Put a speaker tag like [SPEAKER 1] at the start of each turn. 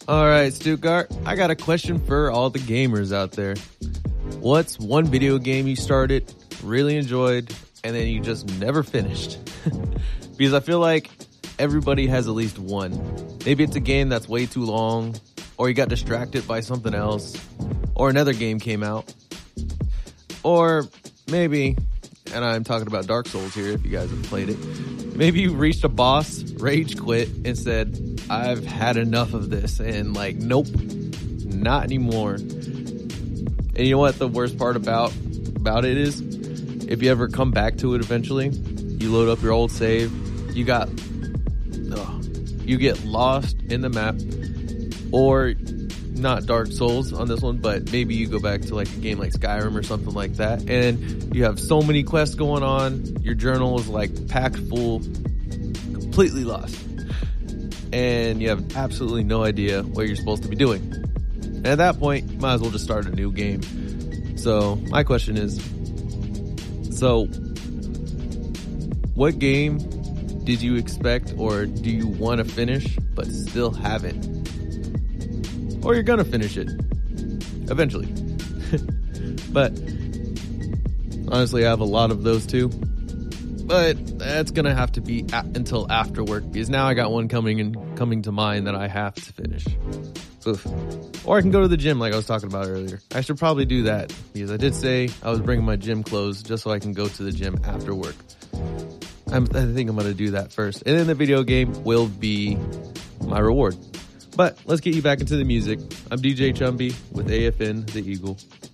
[SPEAKER 1] All right, Stuttgart, I got a question for all the gamers out there. What's one video game you started, really enjoyed, and then you just never finished? Because I feel like everybody has at least one. Maybe it's a game that's way too long, or you got distracted by something else, or another game came out. Or maybe, and I'm talking about Dark Souls here if you guys have played it, maybe you reached a boss, rage quit, and said, I've had enough of this, and like, nope, not anymore. And you know what the worst part about it is? If you ever come back to it eventually, you load up your old save, you get lost in the map, or not Dark Souls on this one, but maybe you go back to like a game like Skyrim or something like that, and you have so many quests going on, your journal is like packed full, completely lost, and you have absolutely no idea what you're supposed to be doing. And at that point, you might as well just start a new game. So my question is, what game did you expect or do you want to finish but still haven't? Or you're gonna finish it eventually. But honestly, I have a lot of those too. But that's gonna have to be until after work, because now I got one coming to mind that I have to finish. Oof. Or I can go to the gym like I was talking about earlier. I should probably do that, because I did say I was bringing my gym clothes just so I can go to the gym after work. I think I'm gonna do that first, and then the video game will be my reward. But let's get you back into the music. I'm DJ Chumby with AFN The Eagle.